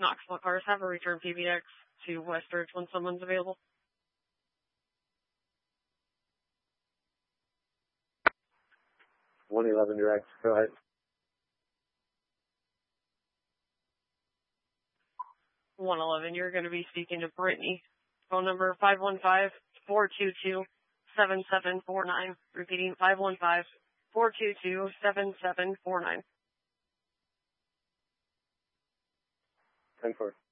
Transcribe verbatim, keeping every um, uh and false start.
Knoxville cars have a return P B X to Westridge when someone's available. one eleven direct, go ahead. one eleven, you're going to be speaking to Brittany. Phone number five one five, four two two, seven seven four nine. Repeating five one five, four two two, seven seven four nine. ten four.